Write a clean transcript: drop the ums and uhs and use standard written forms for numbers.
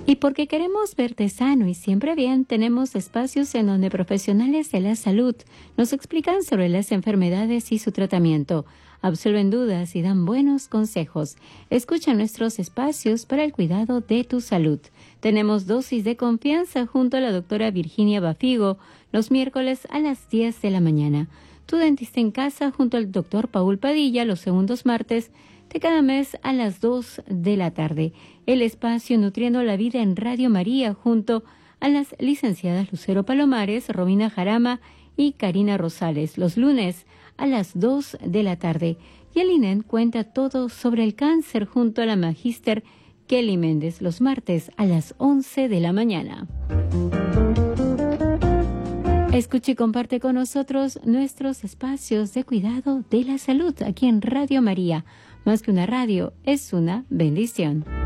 Y porque queremos verte sano y siempre bien, tenemos espacios en donde profesionales de la salud nos explican sobre las enfermedades y su tratamiento, absuelven dudas y dan buenos consejos. Escucha nuestros espacios para el cuidado de tu salud. Tenemos dosis de confianza junto a la doctora Virginia Bafigo los miércoles a las 10 de la mañana. Tu dentista en casa junto al doctor Paul Padilla los segundos martes de cada mes a las 2 de la tarde. El espacio Nutriendo la Vida en Radio María junto a las licenciadas Lucero Palomares, Romina Jarama y Karina Rosales los lunes a las 2 de la tarde. Y el INEN cuenta todo sobre el cáncer junto a la magíster Kelly Méndez los martes a las 11 de la mañana. Escuche y comparte con nosotros nuestros espacios de cuidado de la salud aquí en Radio María. Más que una radio, es una bendición.